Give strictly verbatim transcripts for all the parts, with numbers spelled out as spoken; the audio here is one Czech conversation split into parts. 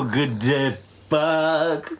No kde pak?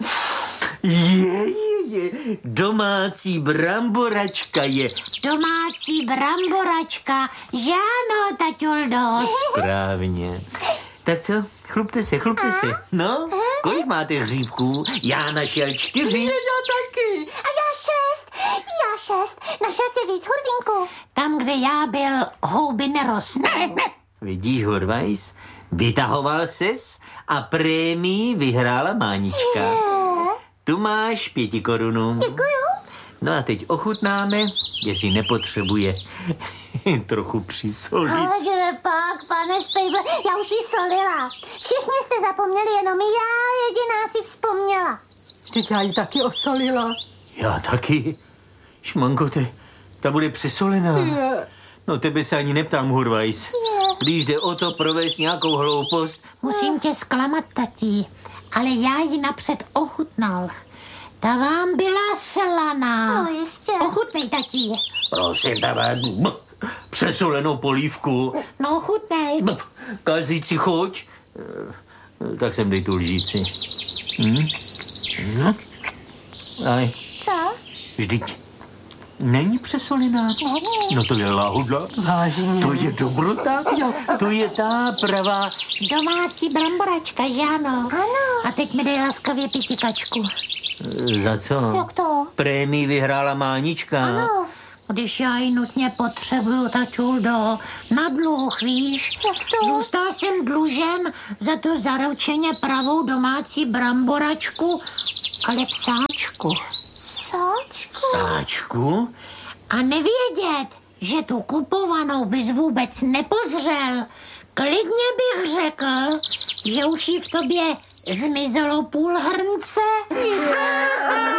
Je, je, je, domácí bramboračka je. Domácí bramboračka, že ano, taťuldo? Správně. Tak co? Chlupte se, chlupte se. No, kolik máte hříbků? Já našel čtyři. Já taky. A já šest. Já šest. Našel si víc, Hurvínku. Tam, kde já byl, houby nerostly. Vidíš, Hurvajs, vytahoval ses a prémii vyhrála Mánička. Je. Tu máš pěti korunů. Děkuju. No a teď ochutnáme, jestli nepotřebuje trochu přisolit. Ale kde pak, pane Spejble, já už jí solila. Všichni jste zapomněli, jenom já jediná si vzpomněla. Vždyť já ji taky osolila. Já taky. Šmanko, te, ta bude přesolená. Je. No tebe se ani neptám, Hurvajs. Když jde o to provést nějakou hloupost. Musím tě zklamat, tatí, ale já ji napřed ochutnal. Ta vám byla slaná. No jistě. Ochutnej, tatí. Prosím tebe, přesolenou polívku. No, ochutnej. Kazíci chuť. Tak sem dej tu lžíci. Hm? Hm? Ale Co? vždyť není přesolená. Není. No to je láhudla. Vážně. To je dobrota. Jo. To je ta pravá. Domácí bramboračka, že ano? Ano. A teď mi dej laskavě pětikačku. Za co? Jak to? Prémii vyhrála Mánička. Ano. Když já ji nutně potřebuju, tačuldo, na dluh, víš? Jak to? Zůstal jsem dlužen za tu zaručeně pravou domácí bramboračku, ale v sáčku. Sáčku. Sáčku? A nevědět, že tu kupovanou bys vůbec nepozřel, klidně bych řekl, že už jí v tobě zmizelo půl hrnce.